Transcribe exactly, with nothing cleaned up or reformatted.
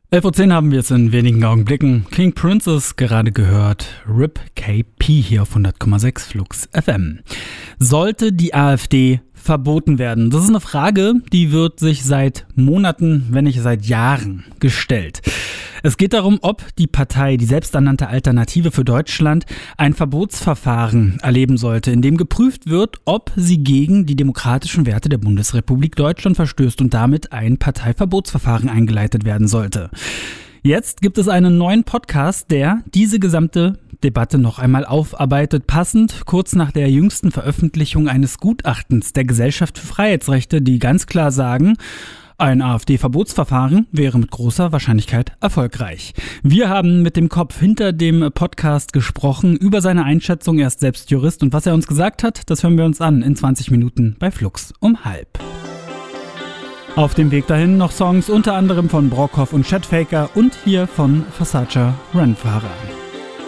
elf Uhr zehn haben wir es in wenigen Augenblicken. King Princess gerade gehört. R I P K P hier auf hundert Komma sechs Flux F M. Sollte die AfD verboten werden? Das ist eine Frage, die wird sich seit Monaten, wenn nicht seit Jahren gestellt. Es geht darum, ob die Partei, die selbsternannte Alternative für Deutschland, ein Verbotsverfahren erleben sollte, in dem geprüft wird, ob sie gegen die demokratischen Werte der Bundesrepublik Deutschland verstößt und damit ein Parteiverbotsverfahren eingeleitet werden sollte. Jetzt gibt es einen neuen Podcast, der diese gesamte Debatte noch einmal aufarbeitet, passend kurz nach der jüngsten Veröffentlichung eines Gutachtens der Gesellschaft für Freiheitsrechte, die ganz klar sagen, ein AfD-Verbotsverfahren wäre mit großer Wahrscheinlichkeit erfolgreich. Wir haben mit dem Kopf hinter dem Podcast gesprochen über seine Einschätzung. Er ist selbst Jurist und was er uns gesagt hat, das hören wir uns an in zwanzig Minuten bei Flux um halb. Auf dem Weg dahin noch Songs unter anderem von Brockhoff und Chatfaker und hier von Versace Rennfahrer.